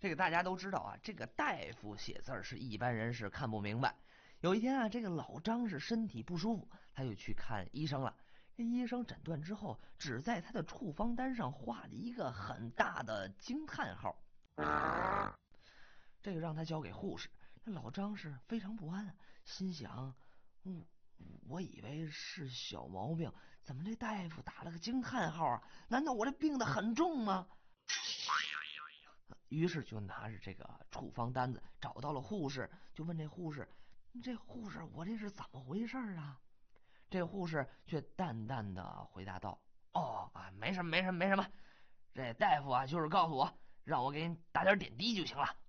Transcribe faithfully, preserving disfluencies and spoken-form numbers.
这个大家都知道啊，这个大夫写字儿是一般人是看不明白。有一天啊，这个老张是身体不舒服，他就去看医生了。这医生诊断之后，只在他的处方单上画了一个很大的惊叹号，这个让他交给护士。这老张是非常不安，心想：嗯，我以为是小毛病，怎么这大夫打了个惊叹号啊？难道我这病得很重吗？于是就拿着这个处方单子找到了护士，就问这护士：这护士，我这是怎么回事啊？这护士却淡淡的回答道：哦啊，没什么没什么没什么，这大夫啊就是告诉我让我给你打点点滴就行了。